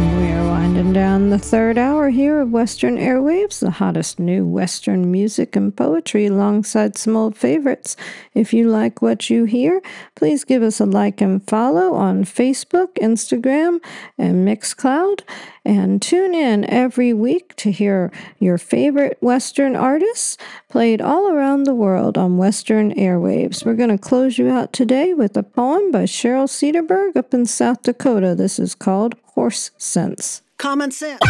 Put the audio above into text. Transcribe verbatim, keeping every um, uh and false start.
We're winding down the third hour here of Western Airwaves, the hottest new Western music and poetry alongside some old favorites. If you like what you hear, please give us a like and follow on Facebook, Instagram, and Mixcloud. And tune in every week to hear your favorite Western artists played all around the world on Western Airwaves. We're going to close you out today with a poem by Cheryl Cedarberg up in South Dakota. This is called Horse Sense. Common sense.